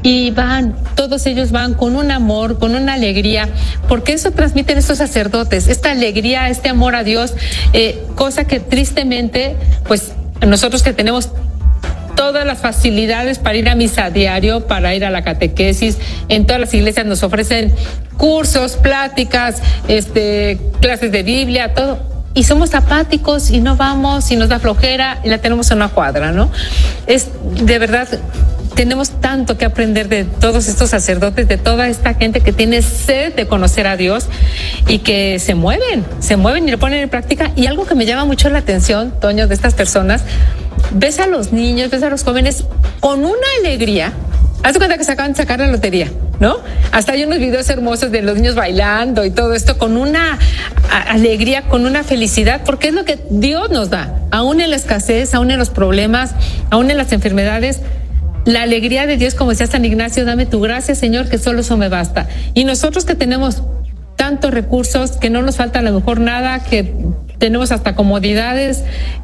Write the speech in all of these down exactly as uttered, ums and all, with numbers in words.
y van, todos ellos van con un amor, con una alegría, porque eso transmiten estos sacerdotes, esta alegría, este amor a Dios, eh, cosa que tristemente, pues nosotros que tenemos todas las facilidades para ir a misa a diario, para ir a la catequesis, en todas las iglesias nos ofrecen cursos, pláticas, este, clases de Biblia, todo, y somos apáticos y no vamos y nos da flojera y la tenemos en una cuadra, ¿no? Es de verdad, tenemos tanto que aprender de todos estos sacerdotes, de toda esta gente que tiene sed de conocer a Dios y que se mueven, se mueven y lo ponen en práctica. Y algo que me llama mucho la atención, Toño, de estas personas, ves a los niños, ves a los jóvenes con una alegría. Haz de cuenta que se acaban de sacar la lotería, ¿no? Hasta hay unos videos hermosos de los niños bailando y todo esto con una alegría, con una felicidad, porque es lo que Dios nos da, aún en la escasez, aún en los problemas, aún en las enfermedades. La alegría de Dios, como decía San Ignacio, dame tu gracia, Señor, que solo eso me basta. Y nosotros que tenemos tantos recursos, que no nos falta a lo mejor nada, que tenemos hasta comodidades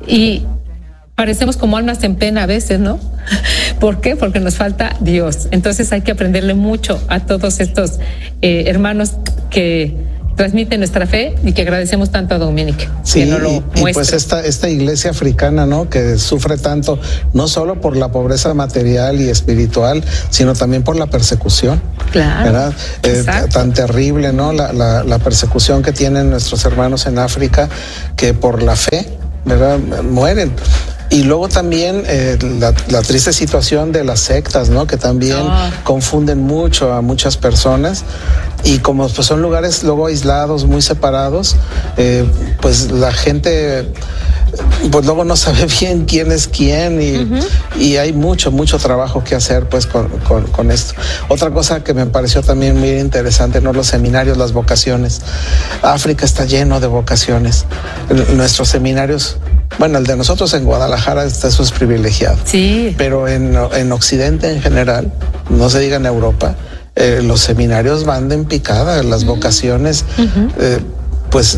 y parecemos como almas en pena a veces, ¿no? ¿Por qué? Porque nos falta Dios. Entonces hay que aprenderle mucho a todos estos eh, hermanos que transmiten nuestra fe y que agradecemos tanto a Dominique. Sí, que nos lo y, y pues esta, esta iglesia africana, ¿no? Que sufre tanto, no solo por la pobreza material y espiritual, sino también por la persecución. Claro. ¿Verdad? Eh, tan terrible, ¿no? La, la, la persecución que tienen nuestros hermanos en África, que por la fe, ¿verdad? Mueren. Y luego también eh, la, la triste situación de las sectas, ¿no? Que también oh. confunden mucho a muchas personas. Y como pues, son lugares luego aislados, muy separados, eh, pues la gente pues luego no sabe bien quién es quién y, uh-huh. y hay mucho, mucho trabajo que hacer pues con, con, con esto. Otra cosa que me pareció también muy interesante, ¿no? Los seminarios, las vocaciones. África está lleno de vocaciones. Nuestros seminarios, bueno, el de nosotros en Guadalajara, eso es privilegiado. Sí. Pero en, en Occidente en general, no se diga en Europa, eh, los seminarios van de en picada, las uh-huh. vocaciones, uh-huh. eh, pues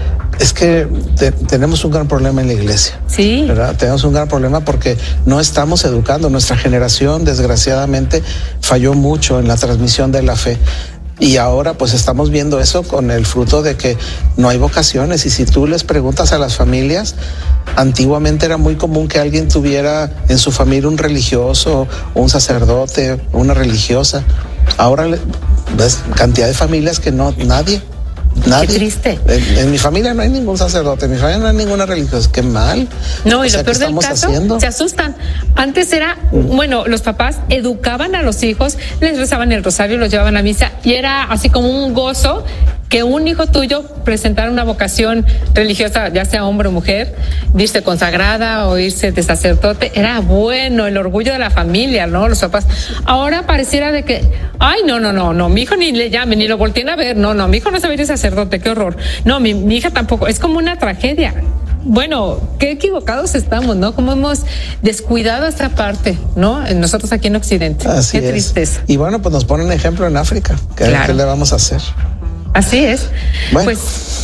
es que te, tenemos un gran problema en la iglesia. Sí. ¿Verdad? Tenemos un gran problema porque no estamos educando. Nuestra generación, desgraciadamente, falló mucho en la transmisión de la fe. Y ahora pues estamos viendo eso con el fruto de que no hay vocaciones. Y si tú les preguntas a las familias, antiguamente era muy común que alguien tuviera en su familia un religioso, un sacerdote, una religiosa. Ahora ves cantidad de familias que no, nadie. Nadie. Qué triste. En, en mi familia no hay ningún sacerdote, en mi familia no hay ninguna religiosa. Qué mal. No, y o sea, lo peor del caso, haciendo? se asustan. Antes era, mm. bueno, los papás educaban a los hijos, les rezaban el rosario, los llevaban a misa y era así como un gozo que un hijo tuyo presentara una vocación religiosa, ya sea hombre o mujer, irse consagrada o irse de sacerdote, era bueno, el orgullo de la familia, ¿no? Los papás. Ahora pareciera de que, ay, no, no, no, no, mi hijo ni le llame, ni lo volteen a ver, no, no, mi hijo no sabe ir de sacerdote, qué horror. No, mi, mi hija tampoco, es como una tragedia. Bueno, qué equivocados estamos, ¿no? Cómo hemos descuidado esta parte, ¿no? Nosotros aquí en Occidente. Así qué tristeza. Y bueno, pues nos ponen ejemplo en África. ¿Qué, claro. ¿qué le vamos a hacer? Así es. Bueno. Pues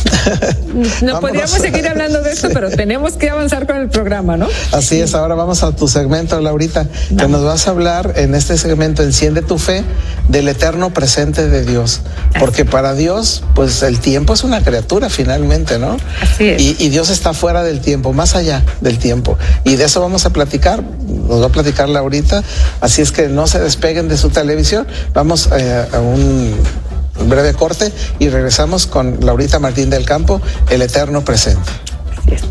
no podríamos seguir hablando de esto, sí. pero tenemos que avanzar con el programa, ¿no? Así es. Ahora vamos a tu segmento, Laurita, no. que nos vas a hablar en este segmento Enciende tu fe del eterno presente de Dios. Porque para Dios, pues el tiempo es una criatura finalmente, ¿no? Así es. Y, y Dios está fuera del tiempo, más allá del tiempo. Y de eso vamos a platicar. Nos va a platicar Laurita. Así es que no se despeguen de su televisión. Vamos eh, a un Un breve corte y regresamos con Laurita Martín del Campo, el eterno presente.